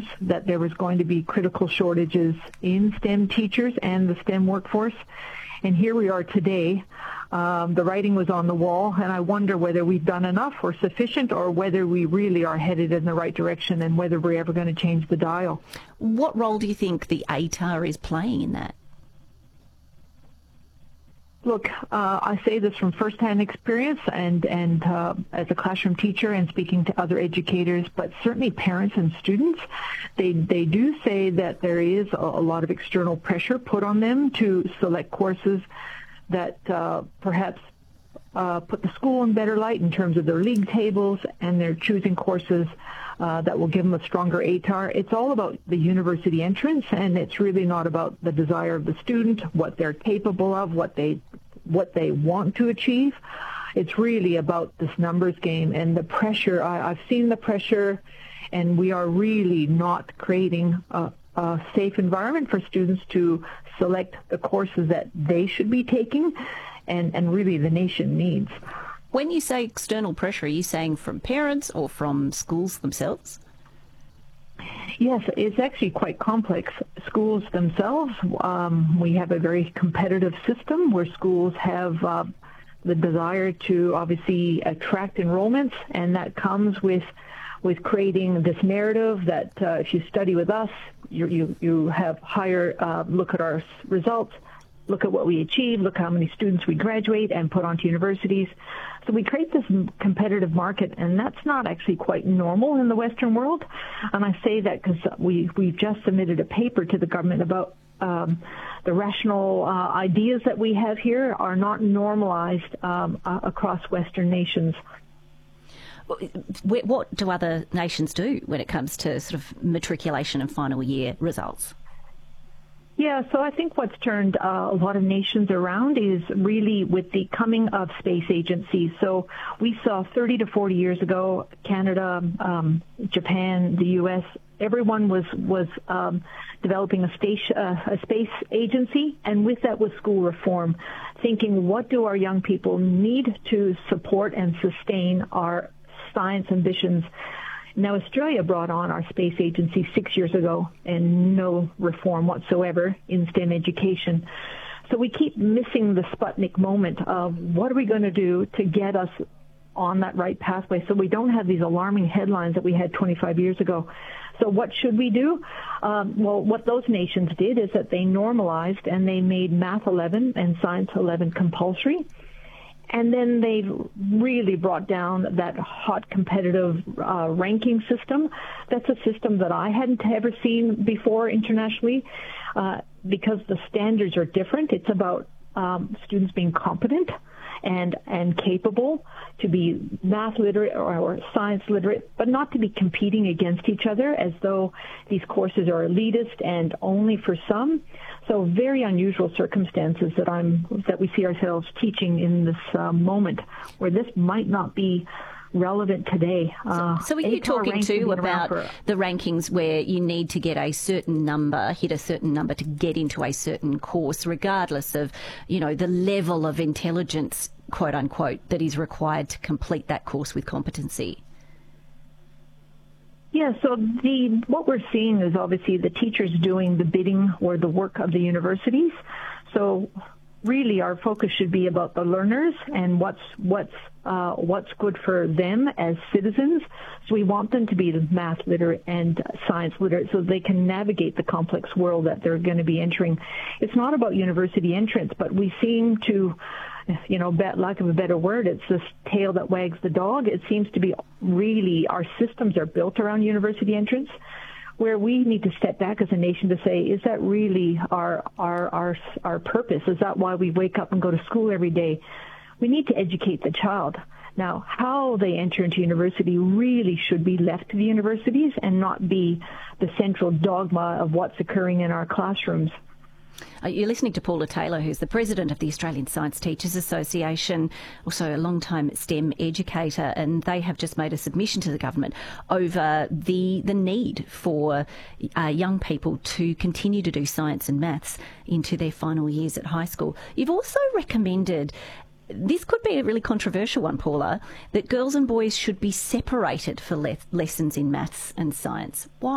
that there was going to be critical shortages in STEM teachers and the STEM workforce. And here we are today. The writing was on the wall, and I wonder whether we've done enough or sufficient, or whether we really are headed in the right direction, and whether we're ever going to change the dial. What role do you think the ATAR is playing in that? Look, I say this from first-hand experience and as a classroom teacher and speaking to other educators, but certainly parents and students, they do say that there is a lot of external pressure put on them to select courses that perhaps put the school in better light in terms of their league tables, and they're choosing courses that will give them a stronger ATAR. It's all about the university entrance, and it's really not about the desire of the student, what they're capable of, what they want to achieve. It's really about this numbers game and the pressure. I've seen the pressure, and we are really not creating a safe environment for students to select the courses that they should be taking and really the nation needs. When you say external pressure, are you saying from parents or from schools themselves? Yes, it's actually quite complex. Schools themselves, we have a very competitive system where schools have the desire to obviously attract enrollments, and that comes with creating this narrative that if you study with us, you have higher, look at our results, look at what we achieve, look how many students we graduate and put onto universities. So we create this competitive market, and that's not actually quite normal in the Western world. And I say that because we've just submitted a paper to the government about the rational ideas that we have here are not normalized across Western nations. What do other nations do when it comes to sort of matriculation and final year results? Yeah, so I think what's turned a lot of nations around is really with the coming of space agencies. So we saw 30 to 40 years ago, Canada, Japan, the U.S., everyone was developing a space agency, and with that was school reform, thinking what do our young people need to support and sustain our science ambitions. Now, Australia brought on our space agency 6 years ago, and no reform whatsoever in STEM education. So we keep missing the Sputnik moment of what are we going to do to get us on that right pathway so we don't have these alarming headlines that we had 25 years ago. So what should we do? Well, what those nations did is that they normalized and they made Math 11 and Science 11 compulsory. And then they really brought down that hot competitive ranking system. That's a system that I hadn't ever seen before internationally because the standards are different. It's about students being competent and capable to be math literate or science literate, but not to be competing against each other as though these courses are elitist and only for some. So very unusual circumstances that we see ourselves teaching in this moment, where this might not be relevant today. So are you talking too about the rankings where you need to get a certain number, hit a certain number to get into a certain course, regardless of, the level of intelligence, quote unquote, that is required to complete that course with competency? Yeah, so what we're seeing is obviously the teachers doing the bidding or the work of the universities. So really our focus should be about the learners and what's good for them as citizens. So we want them to be math literate and science literate so they can navigate the complex world that they're going to be entering. It's not about university entrance, but we seem to, lack of a better word, it's this tail that wags the dog. It seems to be really our systems are built around university entrance, where we need to step back as a nation to say, is that really our purpose? Is that why we wake up and go to school every day? We need to educate the child. Now, how they enter into university really should be left to the universities and not be the central dogma of what's occurring in our classrooms. You're listening to Paula Taylor, who's the president of the Australian Science Teachers Association, also a long-time STEM educator, and they have just made a submission to the government over the need for young people to continue to do science and maths into their final years at high school. You've also recommended, this could be a really controversial one, Paula, that girls and boys should be separated for lessons in maths and science. Why?